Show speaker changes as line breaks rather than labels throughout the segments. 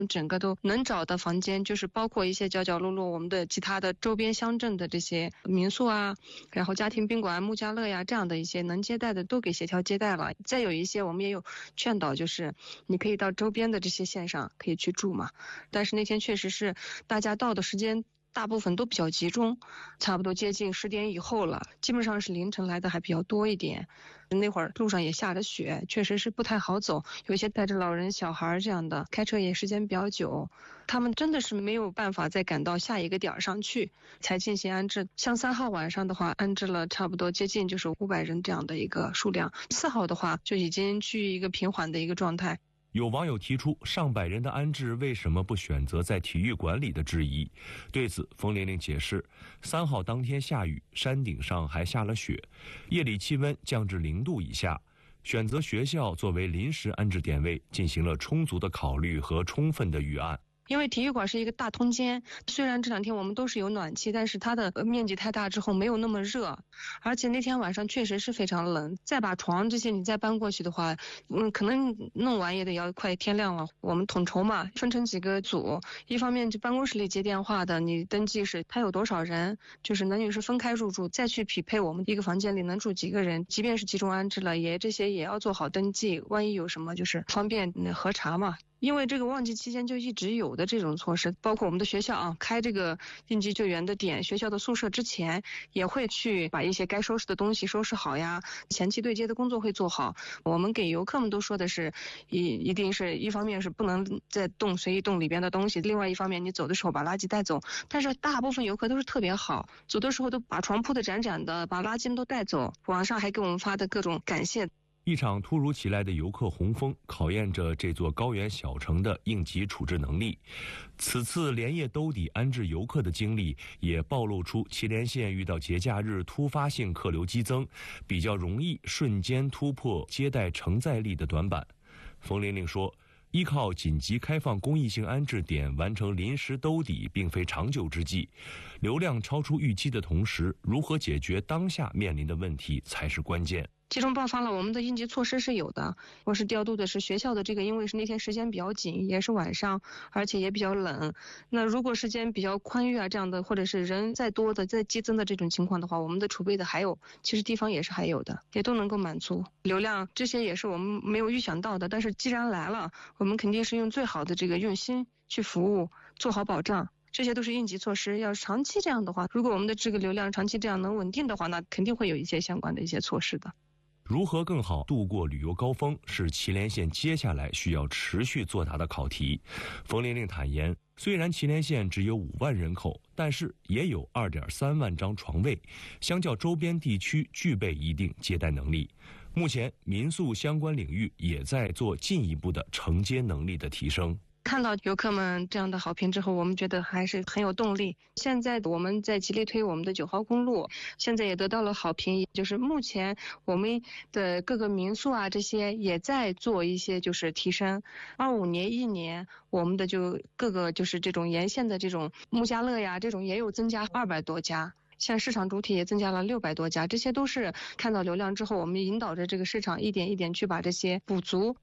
整个都能找的房间，就是包括一些角角落落我们的其他的周边乡镇的这些民宿啊，然后家庭宾馆、木家乐呀这样的一些能接待的都给协调接待了。再有一些我们也有劝导，就是你可以到周边的这些县上可以去住嘛。但是那天确实是大家到的时间大部分都比较集中，差不多接近10点以后了，基本上是凌晨来的还比较多一点。那会儿路上也下着雪，确实是不太好走，有一些带着老人小孩这样的，开车也时间比较久，他们真的是没有办法再赶到下一个点上去才进行安置。像3号晚上的话，安置了差不多接近就是500人这样的一个数量，4号的话就已经趋于一个平缓的一个状态。
有网友提出上百人的安置为什么不选择在体育馆里的质疑。对此，冯玲玲解释，3号当天下雨，山顶上还下了雪，夜里气温降至0度以下，选择学校作为临时安置点位，进行了充足的考虑和充分的预案。
因为体育馆是一个大通间，虽然这2天我们都是有暖气，但是它的面积太大之后没有那么热，而且那天晚上确实是非常冷，再把床这些你再搬过去的话，可能弄完也得要快天亮了。我们统筹嘛，分成几个组，一方面就办公室里接电话的，你登记是他有多少人，就是男女是分开入住，再去匹配我们一个房间里能住几个人，即便是集中安置了，这些也要做好登记，万一有什么就是方便核查嘛。因为这个旺季期间就一直有的这种措施，包括我们的学校啊，开这个应急救援的点，学校的宿舍之前也会去把一些该收拾的东西收拾好呀，前期对接的工作会做好。我们给游客们都说的是，一定是一方面是不能再随意动里边的东西，另外一方面你走的时候把垃圾带走。但是大部分游客都是特别好，走的时候都把床铺的展展的，把垃圾们都带走，网上还给我们发的各种感谢。
一场突如其来的游客洪峰考验着这座高原小城的应急处置能力。此次连夜兜底安置游客的经历也暴露出祁连县遇到节假日突发性客流激增，比较容易瞬间突破接待承载力的短板。冯玲玲说，依靠紧急开放公益性安置点完成临时兜底并非长久之计，流量超出预期的同时，如何解决当下面临的问题才是关键。
集中爆发了，我们的应急措施是有的。我是调度的是学校的这个，因为是那天时间比较紧，也是晚上，而且也比较冷。那如果时间比较宽裕啊这样的，或者是人再多的再激增的这种情况的话，我们的储备的还有，其实地方也是还有的，也都能够满足。流量这些也是我们没有预想到的，但是既然来了，我们肯定是用最好的这个用心去服务，做好保障。这些都是应急措施，要长期这样的话，如果我们的这个流量长期这样能稳定的话，那肯定会有一些相关的一些措施的。
如何更好度过旅游高峰，是祁连县接下来需要持续作答的考题。冯玲玲坦言，虽然祁连县只有5万人口，但是也有2.3万张床位，相较周边地区具备一定接待能力。目前民宿相关领域也在做进一步的承接能力的提升。
看到游客们这样的好评之后，我们觉得还是很有动力。现在我们在极力推我们的9号公路，现在也得到了好评，就是目前我们的各个民宿啊这些也在做一些就是提升。25年1年，我们的就各个就是这种沿线的这种木家乐呀这种也有增加200多家。像市场主体也增加了600多家，这些都是看到流量之后，我们引导着这个市场一点一点去把这些补足。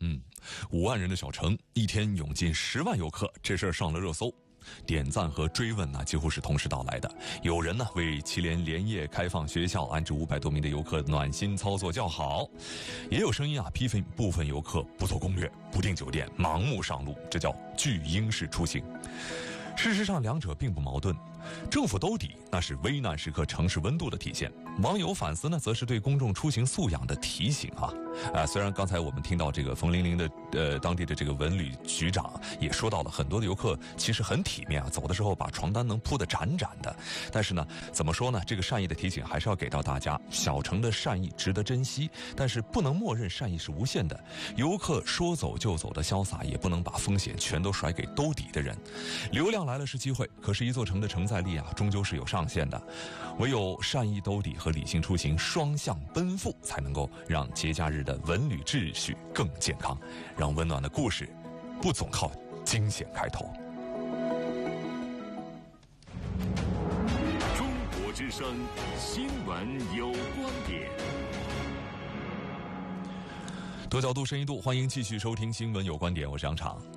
5万人的小城，一天涌进10万游客，这事儿上了热搜。点赞和追问呢，几乎是同时到来的。有人呢为祁连连夜开放学校安置500多名的游客暖心操作叫好，也有声音啊批评部分游客不做攻略、不订酒店、盲目上路，这叫巨婴式出行。事实上，两者并不矛盾。政府兜底那是危难时刻城市温度的体现，网友反思呢，则是对公众出行素养的提醒虽然刚才我们听到这个冯玲玲的当地的这个文旅局长也说到了，很多的游客其实很体面走的时候把床单能铺得展展的，但是呢，怎么说呢？这个善意的提醒还是要给到大家，小城的善意值得珍惜，但是不能默认善意是无限的。游客说走就走的潇洒，也不能把风险全都甩给兜底的人。流量来了是机会，可是一座城的承载力终究是有上限的。唯有善意兜底和理性出行双向奔赴，才能够让节假日的文旅秩序更健康，让温暖的故事不总靠惊险开头。
中国之声新闻有观点。
多角度深一度，欢迎继续收听新闻有观点，我是杨昶。